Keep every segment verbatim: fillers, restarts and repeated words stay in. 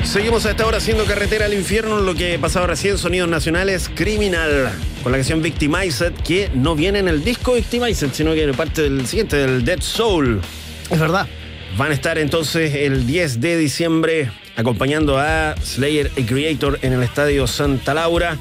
Seguimos a esta hora haciendo carretera al infierno. Lo que pasaba recién, sonidos nacionales, Criminal, con la canción Victimized, que no viene en el disco Victimized, sino que parte del siguiente, del Dead Soul. Es verdad. Van a estar entonces el diez de diciembre acompañando a Slayer y Creator en el Estadio Santa Laura.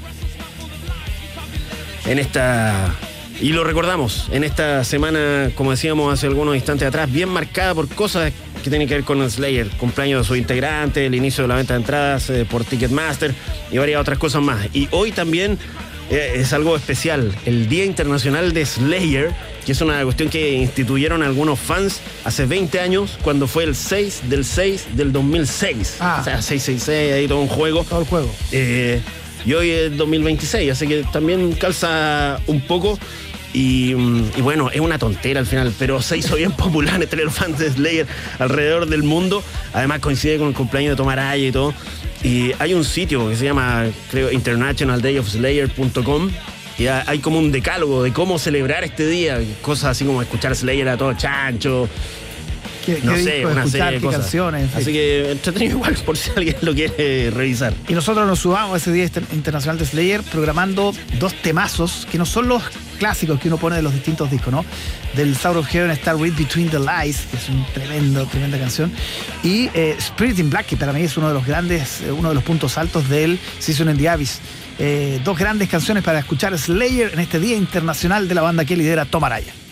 En esta... Y lo recordamos, en esta semana, como decíamos hace algunos instantes atrás, bien marcada por cosas que tienen que ver con Slayer, cumpleaños de su integrante, el inicio de la venta de entradas eh, por Ticketmaster y varias otras cosas más. Y hoy también eh, es algo especial, el Día Internacional de Slayer, que es una cuestión que instituyeron algunos fans hace veinte años, cuando fue el seis del seis del dos mil seis. Ah. O sea, seis seis seis, ahí todo un juego. Todo el juego. Eh, y hoy es dos mil veintiséis, así que también calza un poco. Y, y bueno, es una tontera al final, pero se hizo bien popular entre los fans de Slayer alrededor del mundo. Además coincide con el cumpleaños de Tomaraya y todo. Y hay un sitio que se llama, creo, international day of slayer punto com. Y hay como un decálogo de cómo celebrar este día. Cosas así como escuchar Slayer a todo chancho. ¿Qué, no qué sé, disco, una escuchar, serie de qué cosas. canciones, en fin. Así que entretenido igual por si alguien lo quiere revisar. Y nosotros nos sumamos a ese Día Internacional de Slayer programando dos temazos que no son los clásicos que uno pone de los distintos discos, ¿no? Del Sound of Heaven está Read Between the Lies, que es una tremendo, tremenda canción, y eh, Spirit in Black, que para mí es uno de los grandes, eh, uno de los puntos altos del Season in the Abyss. Eh, dos grandes canciones para escuchar Slayer en este Día Internacional de la banda que lidera Tomaraya.